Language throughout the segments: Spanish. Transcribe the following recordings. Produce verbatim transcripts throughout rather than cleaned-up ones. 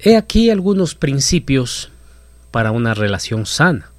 He aquí algunos principios para una relación sana.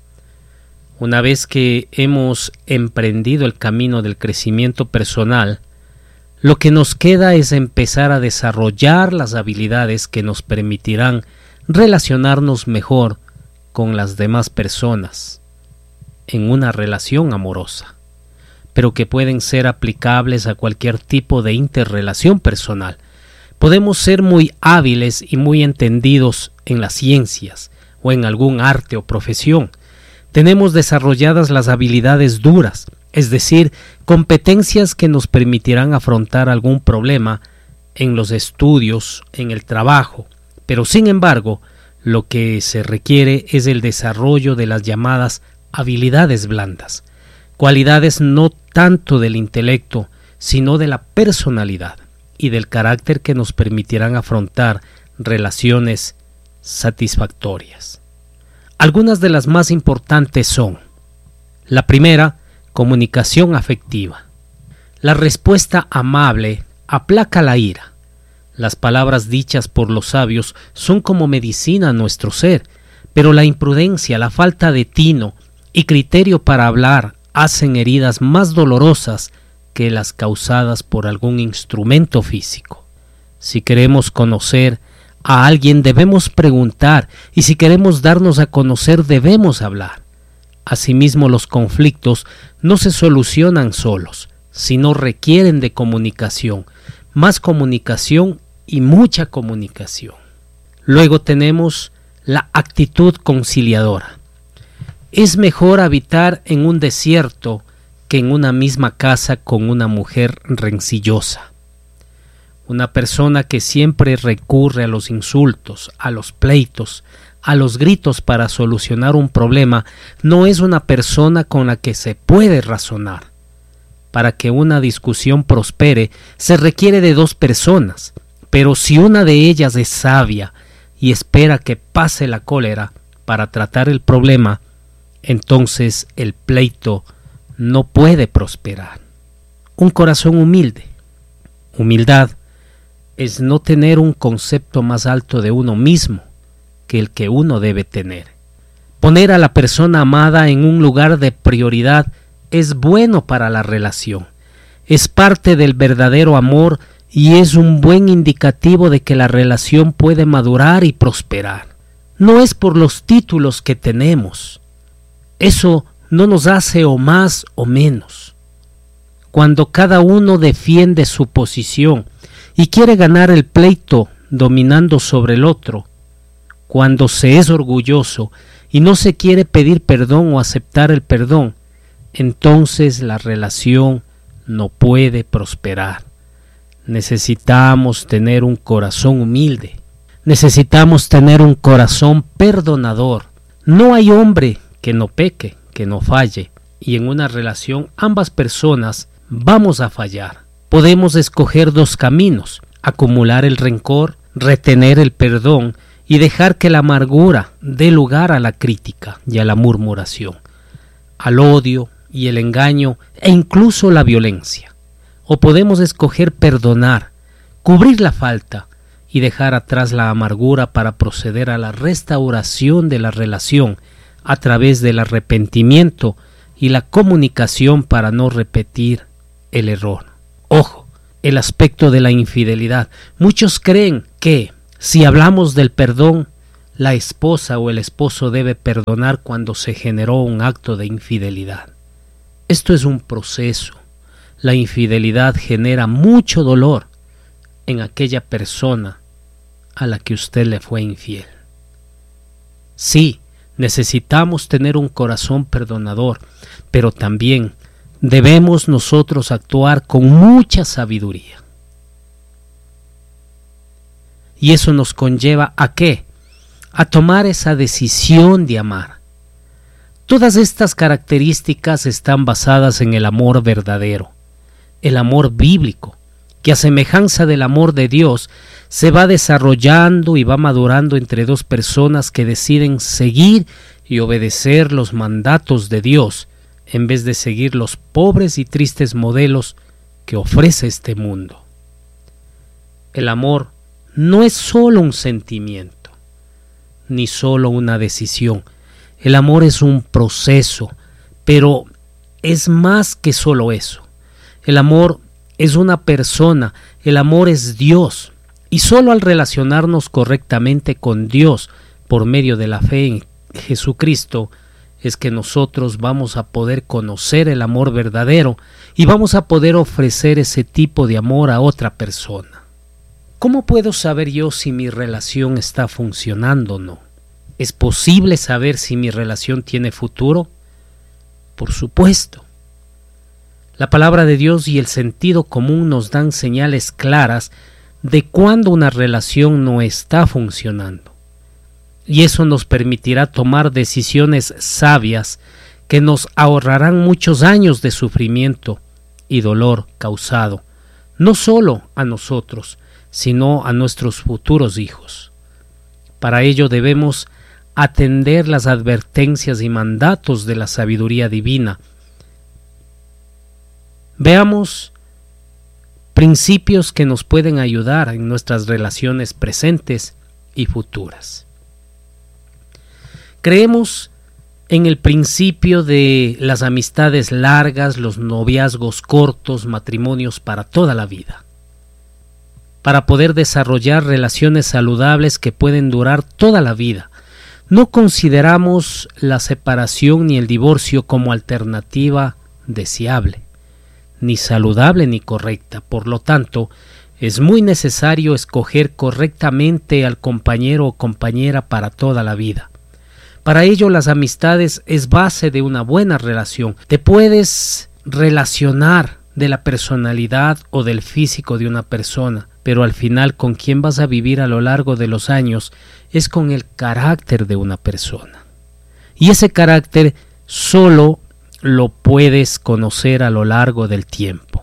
Una vez que hemos emprendido el camino del crecimiento personal, lo que nos queda es empezar a desarrollar las habilidades que nos permitirán relacionarnos mejor con las demás personas en una relación amorosa, pero que pueden ser aplicables a cualquier tipo de interrelación personal. Podemos ser muy hábiles y muy entendidos en las ciencias o en algún arte o profesión. Tenemos desarrolladas las habilidades duras, es decir, competencias que nos permitirán afrontar algún problema en los estudios, en el trabajo, pero sin embargo, lo que se requiere es el desarrollo de las llamadas habilidades blandas, cualidades no tanto del intelecto, sino de la personalidad y del carácter que nos permitirán afrontar relaciones satisfactorias. Algunas de las más importantes son: la primera, comunicación afectiva. La respuesta amable aplaca la ira. Las palabras dichas por los sabios son como medicina a nuestro ser, pero la imprudencia, la falta de tino y criterio para hablar hacen heridas más dolorosas que las causadas por algún instrumento físico. Si queremos conocer a alguien debemos preguntar, y si queremos darnos a conocer debemos hablar. Asimismo, los conflictos no se solucionan solos, sino requieren de comunicación, más comunicación y mucha comunicación. Luego tenemos la actitud conciliadora. Es mejor habitar en un desierto que en una misma casa con una mujer rencillosa. Una persona que siempre recurre a los insultos, a los pleitos, a los gritos para solucionar un problema, no es una persona con la que se puede razonar. Para que una discusión prospere, se requiere de dos personas, pero si una de ellas es sabia y espera que pase la cólera para tratar el problema, entonces el pleito no puede prosperar. Un corazón humilde. Humildad es no tener un concepto más alto de uno mismo que el que uno debe tener. Poner a la persona amada en un lugar de prioridad es bueno para la relación. Es parte del verdadero amor y es un buen indicativo de que la relación puede madurar y prosperar. No es por los títulos que tenemos. Eso no nos hace o más o menos. Cuando cada uno defiende su posición y quiere ganar el pleito dominando sobre el otro, cuando se es orgulloso y no se quiere pedir perdón o aceptar el perdón, entonces la relación no puede prosperar. Necesitamos tener un corazón humilde. Necesitamos tener un corazón perdonador. No hay hombre que no peque, que no falle, y en una relación ambas personas vamos a fallar. Podemos escoger dos caminos: acumular el rencor, retener el perdón y dejar que la amargura dé lugar a la crítica y a la murmuración, al odio y el engaño e incluso la violencia. O podemos escoger perdonar, cubrir la falta y dejar atrás la amargura para proceder a la restauración de la relación a través del arrepentimiento y la comunicación para no repetir el error. Ojo, el aspecto de la infidelidad. Muchos creen que si hablamos del perdón, la esposa o el esposo debe perdonar cuando se generó un acto de infidelidad. Esto es un proceso. La infidelidad genera mucho dolor en aquella persona a la que usted le fue infiel. Sí, necesitamos tener un corazón perdonador, pero también debemos nosotros actuar con mucha sabiduría. Y eso nos conlleva ¿a qué? A tomar esa decisión de amar. Todas estas características están basadas en el amor verdadero, el amor bíblico, que a semejanza del amor de Dios se va desarrollando y va madurando entre dos personas que deciden seguir y obedecer los mandatos de Dios en vez de seguir los pobres y tristes modelos que ofrece este mundo. El amor no es solo un sentimiento, ni solo una decisión. El amor es un proceso, pero es más que solo eso. El amor es una persona, el amor es Dios, y solo al relacionarnos correctamente con Dios por medio de la fe en Jesucristo es que nosotros vamos a poder conocer el amor verdadero y vamos a poder ofrecer ese tipo de amor a otra persona. ¿Cómo puedo saber yo si mi relación está funcionando o no? ¿Es posible saber si mi relación tiene futuro? Por supuesto. La palabra de Dios y el sentido común nos dan señales claras de cuando una relación no está funcionando. Y eso nos permitirá tomar decisiones sabias que nos ahorrarán muchos años de sufrimiento y dolor causado, no solo a nosotros, sino a nuestros futuros hijos. Para ello debemos atender las advertencias y mandatos de la sabiduría divina. Veamos principios que nos pueden ayudar en nuestras relaciones presentes y futuras. Creemos en el principio de las amistades largas, los noviazgos cortos, matrimonios para toda la vida, para poder desarrollar relaciones saludables que pueden durar toda la vida. No consideramos la separación ni el divorcio como alternativa deseable, ni saludable ni correcta. Por lo tanto, es muy necesario escoger correctamente al compañero o compañera para toda la vida. Para ello, las amistades es base de una buena relación. Te puedes relacionar de la personalidad o del físico de una persona, pero al final con quien vas a vivir a lo largo de los años es con el carácter de una persona. Y ese carácter solo lo puedes conocer a lo largo del tiempo.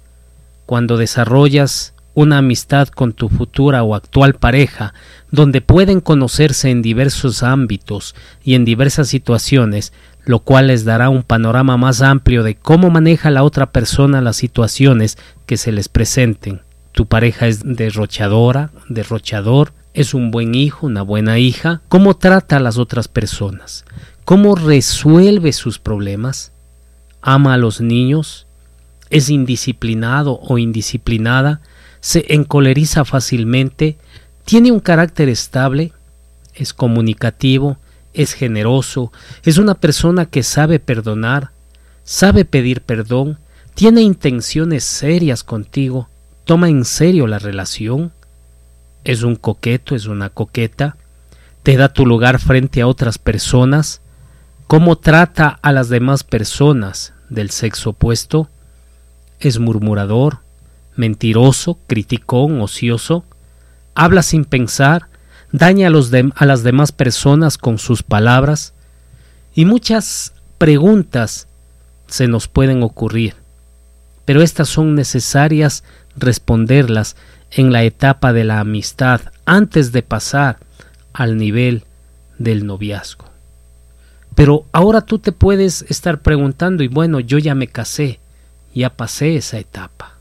Cuando desarrollas una amistad con tu futura o actual pareja, donde pueden conocerse en diversos ámbitos y en diversas situaciones, lo cual les dará un panorama más amplio de cómo maneja la otra persona las situaciones que se les presenten. Tu pareja es derrochadora, derrochador, es un buen hijo, una buena hija. ¿Cómo trata a las otras personas? ¿Cómo resuelve sus problemas? ¿Ama a los niños? ¿Es indisciplinado o indisciplinada? ¿Se encoleriza fácilmente? ¿Tiene un carácter estable? ¿Es comunicativo? ¿Es generoso? ¿Es una persona que sabe perdonar? ¿Sabe pedir perdón? ¿Tiene intenciones serias contigo? ¿Toma en serio la relación? ¿Es un coqueto? ¿Es una coqueta? ¿Te da tu lugar frente a otras personas? ¿Cómo trata a las demás personas del sexo opuesto? ¿Es murmurador, mentiroso, criticón, ocioso? ¿Habla sin pensar? ¿Daña a, los de, a las demás personas con sus palabras? Y muchas preguntas se nos pueden ocurrir, pero estas son necesarias responderlas en la etapa de la amistad antes de pasar al nivel del noviazgo. Pero ahora tú te puedes estar preguntando, y bueno, yo ya me casé, ya pasé esa etapa.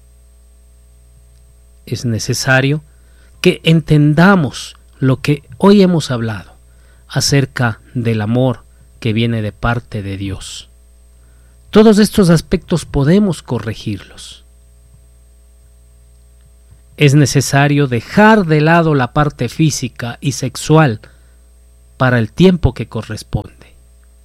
Es necesario que entendamos lo que hoy hemos hablado acerca del amor que viene de parte de Dios. Todos estos aspectos podemos corregirlos. Es necesario dejar de lado la parte física y sexual para el tiempo que corresponde.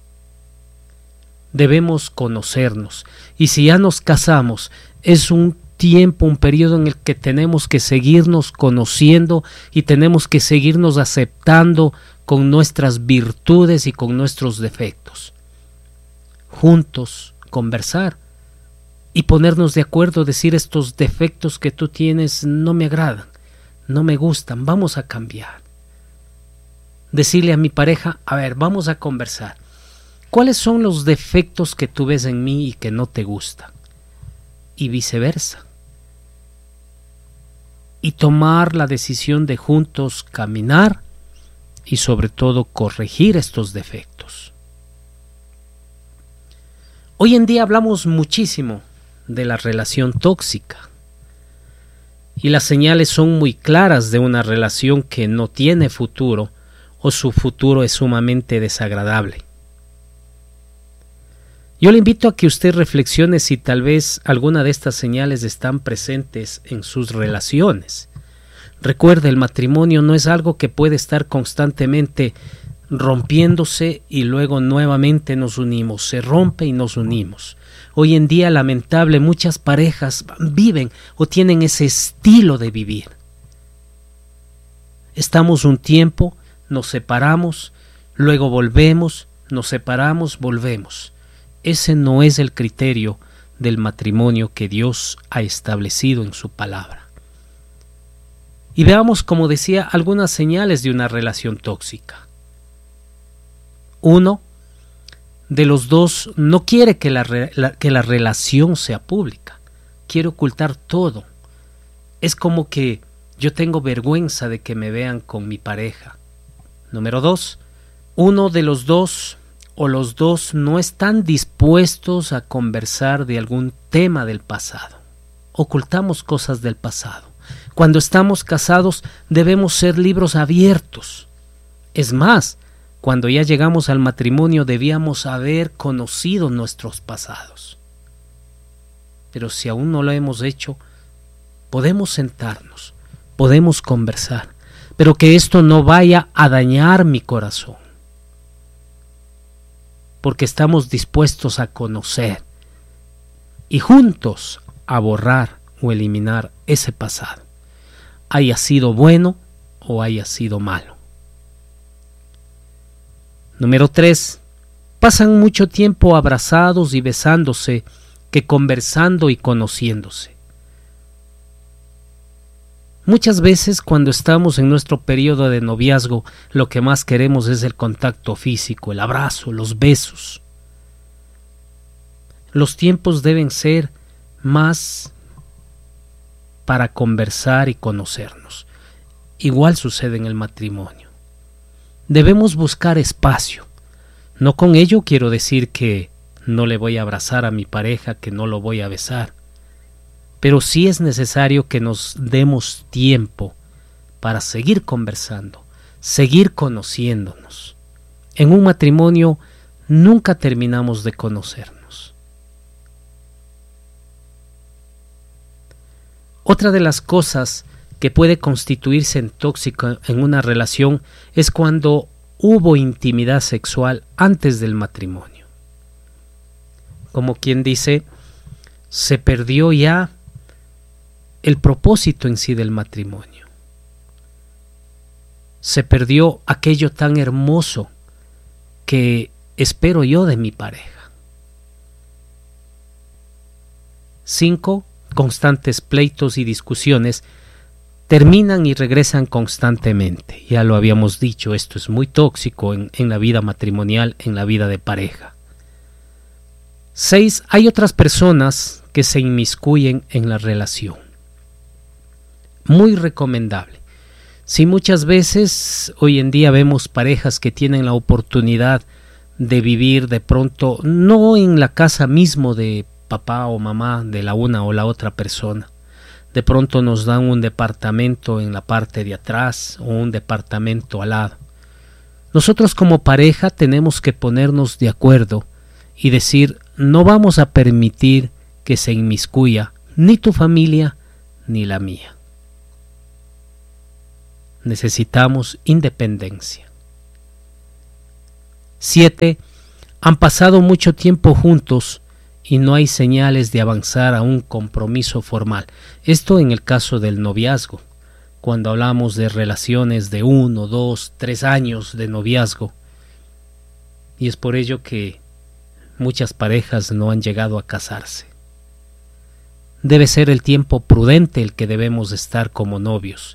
Debemos conocernos, y si ya nos casamos, es un tiempo, un periodo en el que tenemos que seguirnos conociendo y tenemos que seguirnos aceptando con nuestras virtudes y con nuestros defectos. Juntos conversar y ponernos de acuerdo, decir: estos defectos que tú tienes no me agradan, no me gustan, vamos a cambiar. Decirle a mi pareja: a ver, vamos a conversar. ¿Cuáles son los defectos que tú ves en mí y que no te gustan? Y viceversa. Y tomar la decisión de juntos caminar y sobre todo corregir estos defectos. Hoy en día hablamos muchísimo de la relación tóxica Y las señales son muy claras de una relación que no tiene futuro o su futuro es sumamente desagradable. Yo le invito a que usted reflexione si tal vez alguna de estas señales están presentes en sus relaciones. Recuerde, el matrimonio no es algo que puede estar constantemente rompiéndose y luego nuevamente nos unimos, se rompe y nos unimos. Hoy en día, lamentable, muchas parejas viven o tienen ese estilo de vivir. Estamos un tiempo, nos separamos, luego volvemos, nos separamos, volvemos. Ese no es el criterio del matrimonio que Dios ha establecido en su palabra. Y veamos, como decía, algunas señales de una relación tóxica. Uno de los dos no quiere que la, la, que la relación sea pública, quiere ocultar todo. Es como que yo tengo vergüenza de que me vean con mi pareja. Número dos, uno de los dos o los dos no están dispuestos a conversar de algún tema del pasado. Ocultamos cosas del pasado. Cuando estamos casados debemos ser libros abiertos. Es más, cuando ya llegamos al matrimonio debíamos haber conocido nuestros pasados. Pero si aún no lo hemos hecho, podemos sentarnos, podemos conversar, pero que esto no vaya a dañar mi corazón. Porque estamos dispuestos a conocer y juntos a borrar o eliminar ese pasado, haya sido bueno o haya sido malo. Número tres. Pasan mucho tiempo abrazados y besándose que conversando y conociéndose. Muchas veces cuando estamos en nuestro periodo de noviazgo, lo que más queremos es el contacto físico, el abrazo, los besos. Los tiempos deben ser más para conversar y conocernos. Igual sucede en el matrimonio. Debemos buscar espacio. No con ello quiero decir que no le voy a abrazar a mi pareja, que no lo voy a besar. Pero sí es necesario que nos demos tiempo para seguir conversando, seguir conociéndonos. En un matrimonio nunca terminamos de conocernos. Otra de las cosas que puede constituirse en tóxico en una relación es cuando hubo intimidad sexual antes del matrimonio. Como quien dice, se perdió ya el propósito en sí del matrimonio. Se perdió aquello tan hermoso que espero yo de mi pareja. Cinco, constantes pleitos y discusiones terminan y regresan constantemente. Ya lo habíamos dicho, esto es muy tóxico en, en la vida matrimonial, en la vida de pareja. Seis, hay otras personas que se inmiscuyen en la relación. Muy recomendable. Si muchas veces hoy en día vemos parejas que tienen la oportunidad de vivir de pronto, no en la casa mismo de papá o mamá de la una o la otra persona, de pronto nos dan un departamento en la parte de atrás o un departamento al lado. Nosotros como pareja tenemos que ponernos de acuerdo y decir, no vamos a permitir que se inmiscuya ni tu familia ni la mía. Necesitamos independencia. Siete. Han pasado mucho tiempo juntos y no hay señales de avanzar a un compromiso formal. Esto en el caso del noviazgo. Cuando hablamos de relaciones de uno, dos, tres años de noviazgo. Y es por ello que muchas parejas no han llegado a casarse. Debe ser el tiempo prudente el que debemos estar como novios.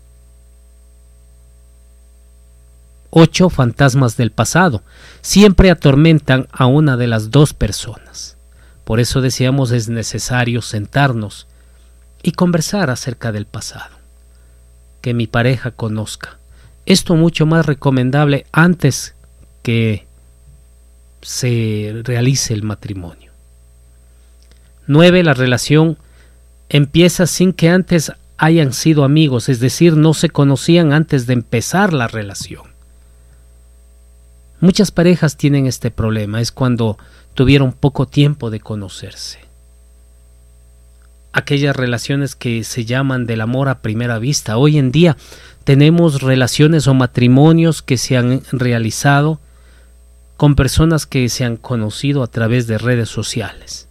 Ocho, fantasmas del pasado. Siempre atormentan a una de las dos personas. Por eso decíamos es necesario sentarnos y conversar acerca del pasado. Que mi pareja conozca. Esto mucho más recomendable antes que se realice el matrimonio. Nueve, la relación empieza sin que antes hayan sido amigos, es decir, no se conocían antes de empezar la relación. Muchas parejas tienen este problema, es cuando tuvieron poco tiempo de conocerse. Aquellas relaciones que se llaman del amor a primera vista. Hoy en día tenemos relaciones o matrimonios que se han realizado con personas que se han conocido a través de redes sociales.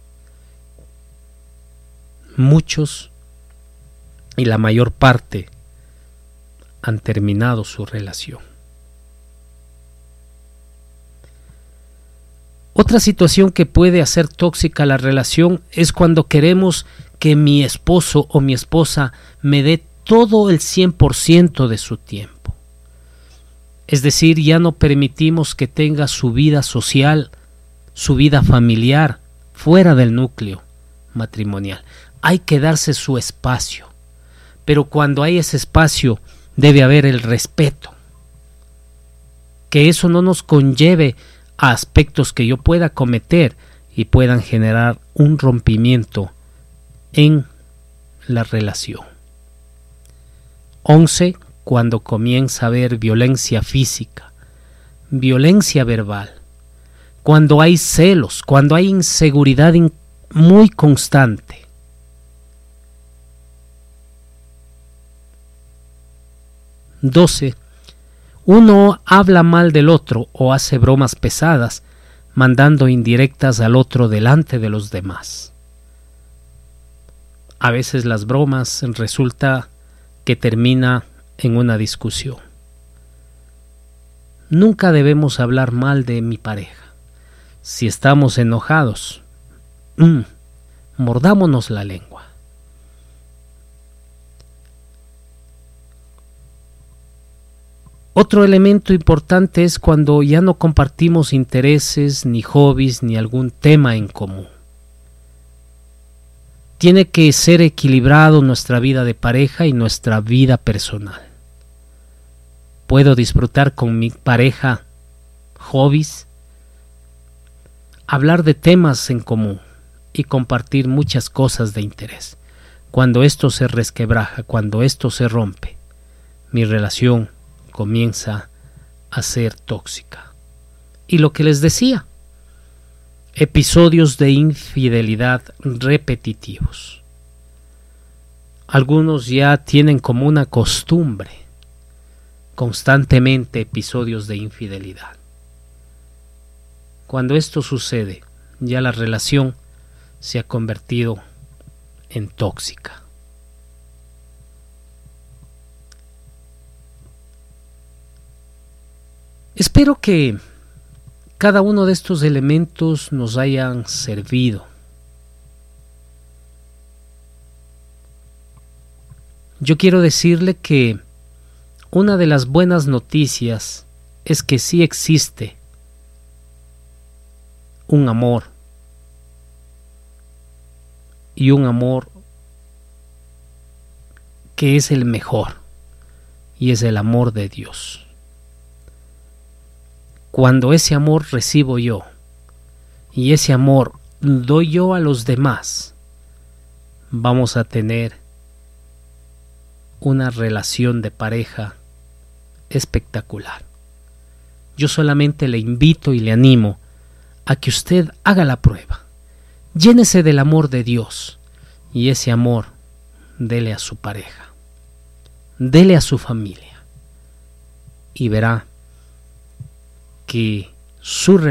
Muchos y la mayor parte han terminado su relación. Otra situación que puede hacer tóxica la relación es cuando queremos que mi esposo o mi esposa me dé todo el cien por ciento de su tiempo. Es decir, ya no permitimos que tenga su vida social, su vida familiar, fuera del núcleo matrimonial. Hay que darse su espacio, pero cuando hay ese espacio debe haber el respeto. Que eso no nos conlleve a aspectos que yo pueda cometer y puedan generar un rompimiento en la relación. once. Cuando comienza a haber violencia física, violencia verbal, cuando hay celos, cuando hay inseguridad in- muy constante. doce. Uno habla mal del otro o hace bromas pesadas, mandando indirectas al otro delante de los demás. A veces las bromas resulta que termina en una discusión. Nunca debemos hablar mal de mi pareja. Si estamos enojados, mmm, mordámonos la lengua. Otro elemento importante es cuando ya no compartimos intereses, ni hobbies, ni algún tema en común. Tiene que ser equilibrado nuestra vida de pareja y nuestra vida personal. Puedo disfrutar con mi pareja hobbies, hablar de temas en común y compartir muchas cosas de interés. Cuando esto se resquebraja, cuando esto se rompe, mi relación comienza a ser tóxica. Y lo que les decía, episodios de infidelidad repetitivos. Algunos ya tienen como una costumbre constantemente episodios de infidelidad. Cuando esto sucede, ya la relación se ha convertido en tóxica. Espero que cada uno de estos elementos nos hayan servido. Yo quiero decirle que una de las buenas noticias es que sí existe un amor, y un amor que es el mejor, y es el amor de Dios. Cuando ese amor recibo yo y ese amor doy yo a los demás, vamos a tener una relación de pareja espectacular. Yo solamente le invito y le animo a que usted haga la prueba. Llénese del amor de Dios y ese amor dele a su pareja, dele a su familia y verá que su relación